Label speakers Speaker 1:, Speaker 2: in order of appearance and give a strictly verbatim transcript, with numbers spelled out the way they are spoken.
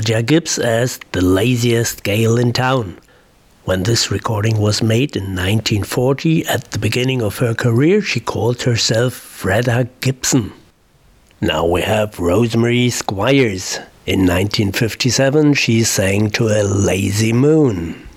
Speaker 1: Georgia Gibbs as the laziest gal in town. When this recording was made in nineteen forty, at the beginning of her career, she called herself Freda Gibson. Now we have Rosemary Squires. In nineteen fifty-seven, she sang to a lazy moon.